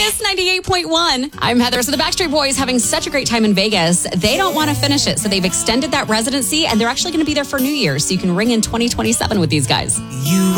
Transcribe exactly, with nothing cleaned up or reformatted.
Kiss ninety-eight point one. I'm Heather. So the Backstreet Boys having such a great time in Vegas. They don't want to finish it. So they've extended that residency and they're actually going to be there for New Year's. So you can ring in twenty twenty-seven with these guys. You